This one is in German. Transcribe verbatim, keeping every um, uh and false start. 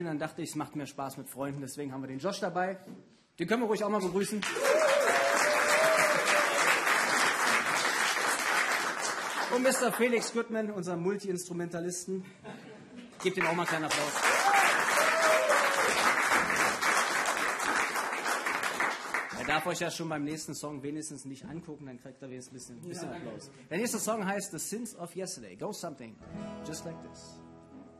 Dann dachte ich, es macht mehr Spaß mit Freunden, deswegen haben wir den Josh dabei. Den können wir ruhig auch mal begrüßen. Und Mister Felix Goodman, unser Multi-Instrumentalisten. Gebt ihm auch mal einen kleinen Applaus. Er darf euch ja schon beim nächsten Song wenigstens nicht angucken, dann kriegt er wenigstens ein bisschen, ein bisschen Applaus. Der nächste Song heißt The Sins of Yesterday. Go something just like this.